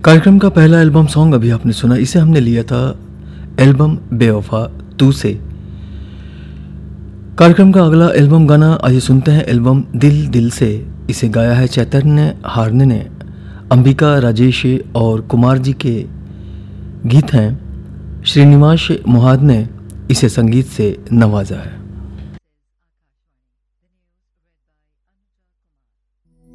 कार्यक्रम का पहला एल्बम सॉन्ग अभी आपने सुना, इसे हमने लिया था एल्बम बेवफा तू से। कार्यक्रम का अगला एल्बम गाना आइए सुनते हैं एल्बम दिल दिल से। इसे गाया है चैतन्य हारने ने, अंबिका राजेश और कुमार जी के गीत हैं। श्रीनिवास मोहाद ने इसे संगीत से नवाजा है।